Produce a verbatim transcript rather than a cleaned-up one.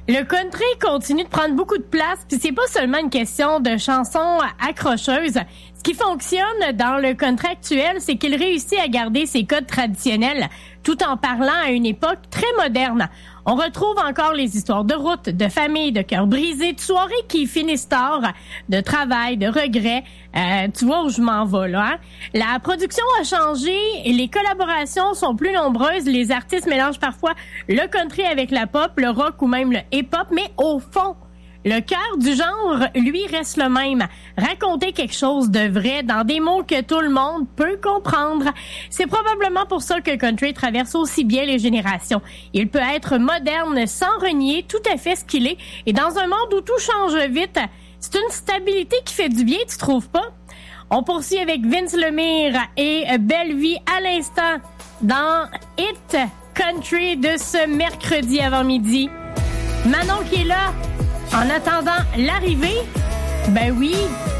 Le country continue de prendre beaucoup de place, puis c'est pas seulement une question de chansons accrocheuses. Ce qui fonctionne dans le country actuel, c'est qu'il réussit à garder ses codes traditionnels tout en parlant à une époque très moderne. On retrouve encore les histoires de route, de famille, de cœurs brisés, de soirées qui finissent tard, de travail, de regrets. Euh, tu vois où je m'en vais, là, hein? La production a changé et les collaborations sont plus nombreuses. Les artistes mélangent parfois le country avec la pop, le rock ou même le hip-hop, mais au fond, le cœur du genre, lui, reste le même. Raconter quelque chose de vrai dans des mots que tout le monde peut comprendre. C'est probablement pour ça que le country traverse aussi bien les générations. Il peut être moderne sans renier tout à fait ce qu'il est. Et dans un monde où tout change vite, c'est une stabilité qui fait du bien, tu trouves pas? On poursuit avec Vince Lemire et Belle Vie à l'instant dans Hit Country de ce mercredi avant-midi. Manon qui est là. En attendant l'arrivée, ben oui,